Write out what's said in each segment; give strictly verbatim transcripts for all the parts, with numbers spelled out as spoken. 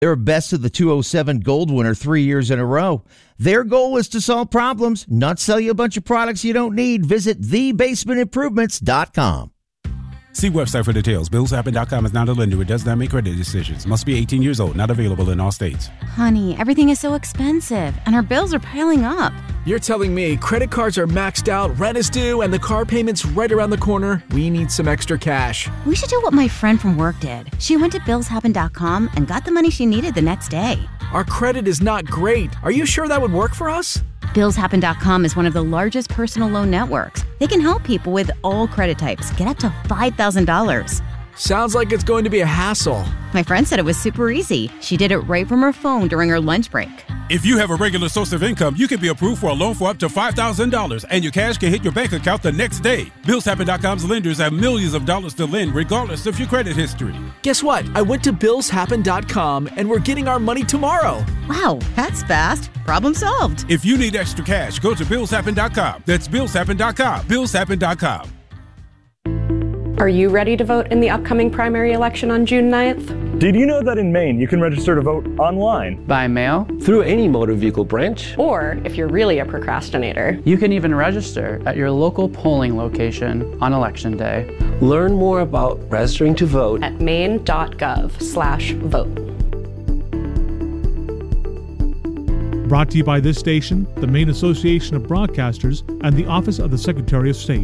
They're a Best of the two oh seven Gold winner three years in a row. Their goal is to solve problems, not sell you a bunch of products you don't need. Visit the basement improvements dot com. See website for details. Bills Happen dot com is not a lender. It does not make credit decisions. Must be eighteen years old. Not available in all states. Honey, everything is so expensive, and our bills are piling up. You're telling me credit cards are maxed out, rent is due, and the car payment's right around the corner? We need some extra cash. We should do what my friend from work did. She went to Bills Happen dot com and got the money she needed the next day. Our credit is not great. Are you sure that would work for us? Bills Happen dot com is one of the largest personal loan networks. They can help people with all credit types get up to five thousand dollars. Sounds like it's going to be a hassle. My friend said it was super easy. She did it right from her phone during her lunch break. If you have a regular source of income, you can be approved for a loan for up to five thousand dollars, and your cash can hit your bank account the next day. Bills Happen dot com's lenders have millions of dollars to lend, regardless of your credit history. Guess what? I went to Bills Happen dot com, and we're getting our money tomorrow. Wow, that's fast. Problem solved. If you need extra cash, go to Bills Happen dot com. That's Bills Happen dot com. Bills Happen dot com. Are you ready to vote in the upcoming primary election on June ninth? Did you know that in Maine you can register to vote online? By mail? Through any motor vehicle branch? Or, if you're really a procrastinator, you can even register at your local polling location on Election Day. Learn more about registering to vote at maine.gov slash vote. Brought to you by this station, the Maine Association of Broadcasters, and the Office of the Secretary of State.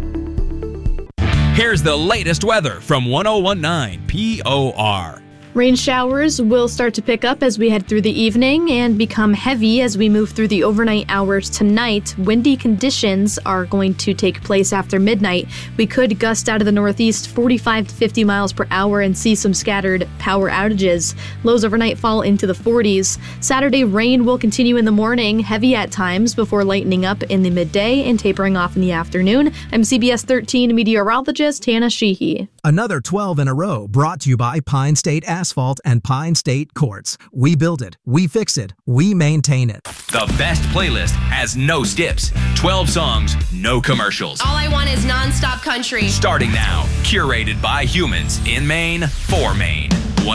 Here's the latest weather from one oh one point nine P O R. Rain showers will start to pick up as we head through the evening and become heavy as we move through the overnight hours tonight. Windy conditions are going to take place after midnight. We could gust out of the northeast forty-five to fifty miles per hour and see some scattered power outages. Lows overnight fall into the forties. Saturday rain will continue in the morning, heavy at times before lightening up in the midday and tapering off in the afternoon. I'm C B S thirteen meteorologist Hannah Sheehy. Another twelve in a row brought to you by Pine State Asphalt and Pine State Courts. We build it, we fix it, we maintain it. The best playlist has no skips. twelve songs, no commercials. All I want is nonstop country. Starting now, curated by humans in Maine for Maine.